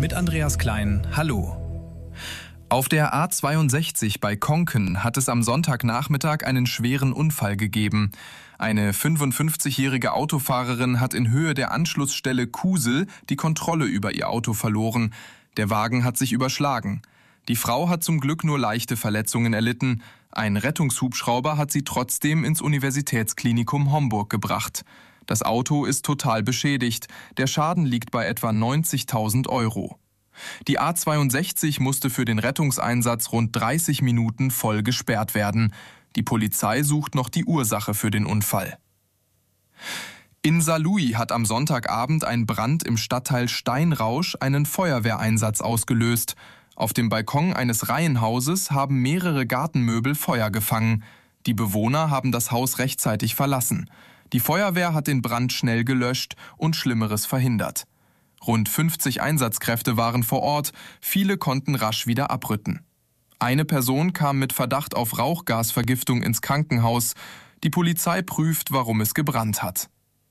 mit Andreas Klein. Hallo. Auf der A62 bei Konken hat es am Sonntagnachmittag einen schweren Unfall gegeben. Eine 55-jährige Autofahrerin hat in Höhe der Anschlussstelle Kusel die Kontrolle über ihr Auto verloren. Der Wagen hat sich überschlagen. Die Frau hat zum Glück nur leichte Verletzungen erlitten. Ein Rettungshubschrauber hat sie trotzdem ins Universitätsklinikum Homburg gebracht. Das Auto ist total beschädigt. Der Schaden liegt bei etwa 90.000 Euro. Die A62 musste für den Rettungseinsatz rund 30 Minuten voll gesperrt werden. Die Polizei sucht noch die Ursache für den Unfall. In Saarlouis hat am Sonntagabend ein Brand im Stadtteil Steinrausch einen Feuerwehreinsatz ausgelöst. Auf dem Balkon eines Reihenhauses haben mehrere Gartenmöbel Feuer gefangen. Die Bewohner haben das Haus rechtzeitig verlassen. Die Feuerwehr hat den Brand schnell gelöscht und Schlimmeres verhindert. Rund 50 Einsatzkräfte waren vor Ort, viele konnten rasch wieder abrücken. Eine Person kam mit Verdacht auf Rauchgasvergiftung ins Krankenhaus. Die Polizei prüft, warum es gebrannt hat.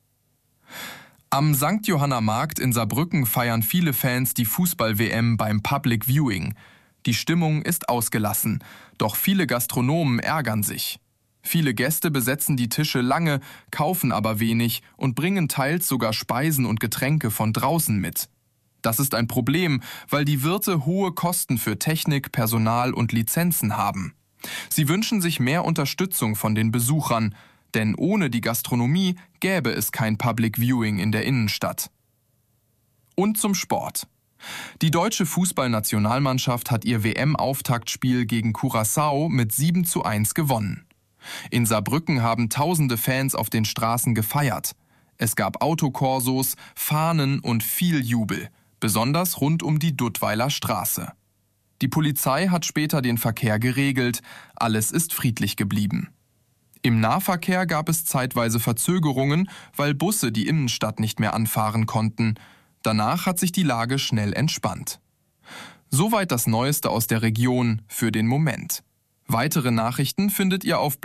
Am St. Johanna Markt in Saarbrücken feiern viele Fans die Fußball-WM beim Public Viewing. Die Stimmung ist ausgelassen, doch viele Gastronomen ärgern sich. Viele Gäste besetzen die Tische lange, kaufen aber wenig und bringen teils sogar Speisen und Getränke von draußen mit. Das ist ein Problem, weil die Wirte hohe Kosten für Technik, Personal und Lizenzen haben. Sie wünschen sich mehr Unterstützung von den Besuchern, denn ohne die Gastronomie gäbe es kein Public Viewing in der Innenstadt. Und zum Sport. Die deutsche Fußballnationalmannschaft hat ihr WM-Auftaktspiel gegen Curaçao mit 7:1 gewonnen. In Saarbrücken haben tausende Fans auf den Straßen gefeiert. Es gab Autokorsos, Fahnen und viel Jubel, besonders rund um die Duttweiler Straße. Die Polizei hat später den Verkehr geregelt, alles ist friedlich geblieben. Im Nahverkehr gab es zeitweise Verzögerungen, weil Busse die Innenstadt nicht mehr anfahren konnten. Danach hat sich die Lage schnell entspannt. Soweit das Neueste aus der Region für den Moment. Weitere Nachrichten findet ihr auf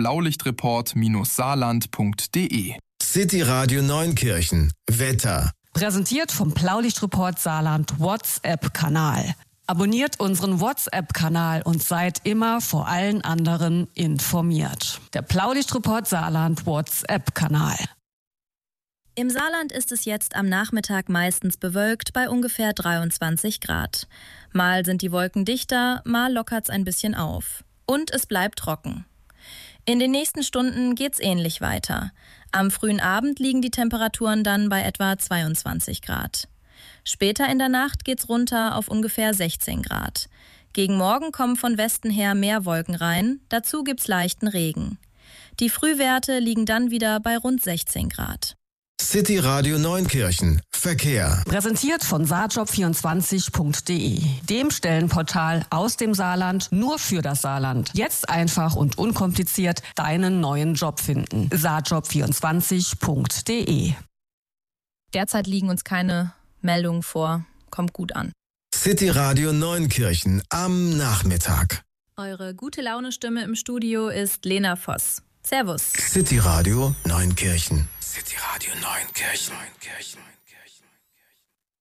blaulichtreport-saarland.de. City Radio Neunkirchen. Wetter. Präsentiert vom Blaulichtreport Saarland WhatsApp-Kanal. Abonniert unseren WhatsApp-Kanal und seid immer vor allen anderen informiert. Der Blaulichtreport Saarland WhatsApp-Kanal. Im Saarland ist es jetzt am Nachmittag meistens bewölkt bei ungefähr 23 Grad. Mal sind die Wolken dichter, mal lockert's ein bisschen auf. Und es bleibt trocken. In den nächsten Stunden geht's ähnlich weiter. Am frühen Abend liegen die Temperaturen dann bei etwa 22 Grad. Später in der Nacht geht's runter auf ungefähr 16 Grad. Gegen Morgen kommen von Westen her mehr Wolken rein, dazu gibt's leichten Regen. Die Frühwerte liegen dann wieder bei rund 16 Grad. City Radio Neunkirchen. Verkehr. Präsentiert von saarjob24.de, dem Stellenportal aus dem Saarland nur für das Saarland. Jetzt einfach und unkompliziert deinen neuen Job finden. saarjob24.de. Derzeit liegen uns keine Meldungen vor. Kommt gut an. City Radio Neunkirchen am Nachmittag. Eure gute Laune-Stimme im Studio ist Lena Voss. Servus. City Radio Neunkirchen. City Radio Neunkirchen.